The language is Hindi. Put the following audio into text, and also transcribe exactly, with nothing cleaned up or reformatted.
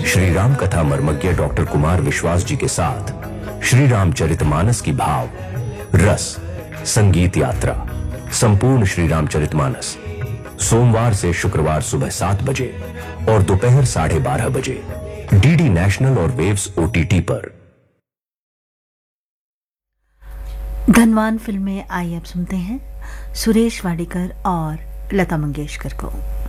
श्री राम कथा मर्मज्ञ डॉक्टर कुमार विश्वास जी के साथ श्री रामचरितमानस की भाव रस संगीत यात्रा संपूर्ण श्री रामचरितमानस सोमवार से शुक्रवार सुबह सात बजे और दोपहर साढ़े बारह बजे डीडी नेशनल और वेव्स ओटीटी पर। धनवान फिल्म में आइए अब सुनते हैं सुरेश वाडीकर और लता मंगेशकर को।